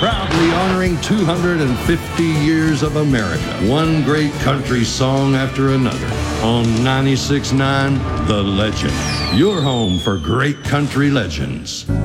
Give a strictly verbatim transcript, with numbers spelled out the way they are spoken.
proudly honoring two hundred fifty years of America, one great country song after another. On ninety-six point nine, The Legend, your home for great country legends.